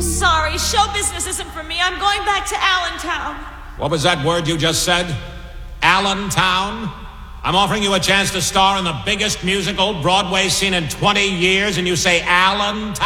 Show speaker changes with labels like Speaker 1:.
Speaker 1: sorry. Show business isn't for me. I'm going back to Allentown.
Speaker 2: What was that word you just said? Allentown? I'm offering you a chance to star in the biggest musical Broadway's seen in 20 years, and you say Allentown?